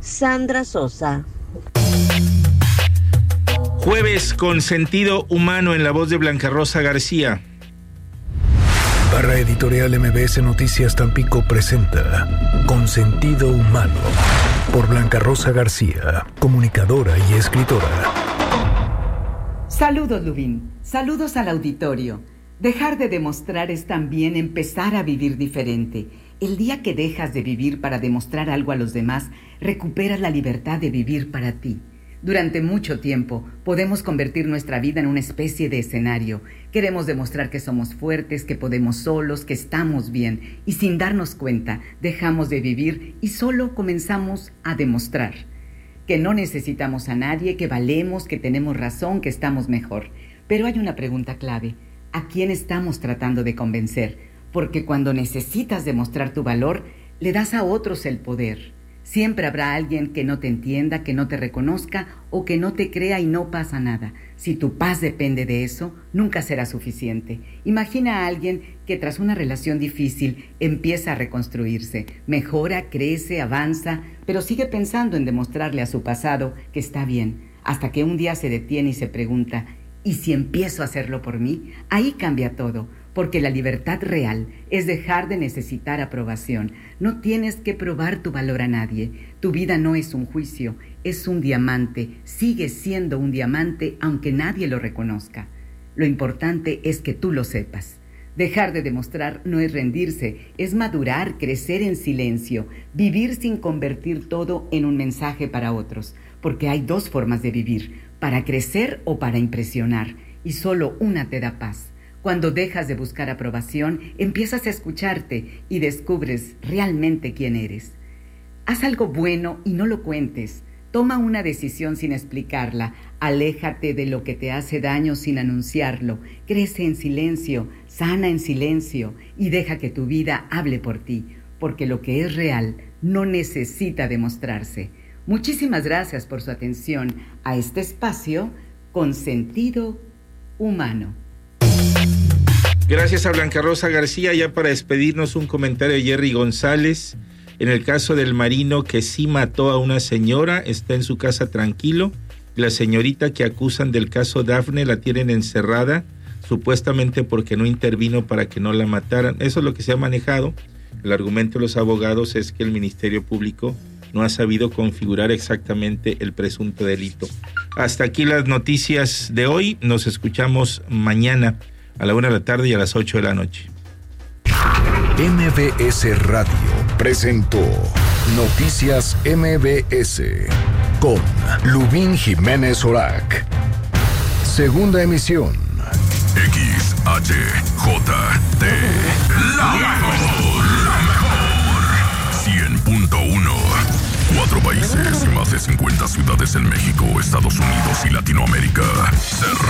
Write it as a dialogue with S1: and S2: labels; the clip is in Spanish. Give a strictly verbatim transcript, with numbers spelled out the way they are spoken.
S1: Sandra Sosa.
S2: Jueves con sentido humano en la voz de Blanca Rosa García.
S3: Barra Editorial M B S Noticias Tampico presenta Con sentido humano por Blanca Rosa García, comunicadora y escritora.
S4: Saludos, Lubín. Saludos al auditorio. Dejar de demostrar es también empezar a vivir diferente. El día que dejas de vivir para demostrar algo a los demás, recuperas la libertad de vivir para ti. Durante mucho tiempo podemos convertir nuestra vida en una especie de escenario. Queremos demostrar que somos fuertes, que podemos solos, que estamos bien. Y sin darnos cuenta, dejamos de vivir y solo comenzamos a demostrar. Que no necesitamos a nadie, que valemos, que tenemos razón, que estamos mejor. Pero hay una pregunta clave. ¿A quién estamos tratando de convencer? Porque cuando necesitas demostrar tu valor, le das a otros el poder. Siempre habrá alguien que no te entienda, que no te reconozca o que no te crea y no pasa nada. Si tu paz depende de eso, nunca será suficiente. Imagina a alguien que tras una relación difícil empieza a reconstruirse, mejora, crece, avanza, pero sigue pensando en demostrarle a su pasado que está bien, hasta que un día se detiene y se pregunta, ¿y si empiezo a hacerlo por mí? Ahí cambia todo. Porque la libertad real es dejar de necesitar aprobación. No tienes que probar tu valor a nadie. Tu vida no es un juicio, es un diamante. Sigue siendo un diamante aunque nadie lo reconozca. Lo importante es que tú lo sepas. Dejar de demostrar no es rendirse, es madurar, crecer en silencio, vivir sin convertir todo en un mensaje para otros. Porque hay dos formas de vivir, para crecer o para impresionar, y solo una te da paz. Cuando dejas de buscar aprobación, empiezas a escucharte y descubres realmente quién eres. Haz algo bueno y no lo cuentes. Toma una decisión sin explicarla. Aléjate de lo que te hace daño sin anunciarlo. Crece en silencio, sana en silencio y deja que tu vida hable por ti, porque lo que es real no necesita demostrarse. Muchísimas gracias por su atención a este espacio con sentido humano.
S2: Gracias a Blanca Rosa García. Ya para despedirnos, un comentario de Jerry González. En el caso del marino que sí mató a una señora, está en su casa tranquilo. La señorita que acusan del caso Dafne la tienen encerrada, supuestamente porque no intervino para que no la mataran. Eso es lo que se ha manejado. El argumento de los abogados es que el Ministerio Público no ha sabido configurar exactamente el presunto delito. Hasta aquí las noticias de hoy. Nos escuchamos mañana a la una de la tarde y a las ocho de la noche.
S3: M B S Radio presentó Noticias M B S con Lubín Jiménez Orac. Segunda emisión.
S5: X H J T, la mejor, la mejor. cien punto uno. Cuatro países y más de cincuenta ciudades en México, Estados Unidos y Latinoamérica. Se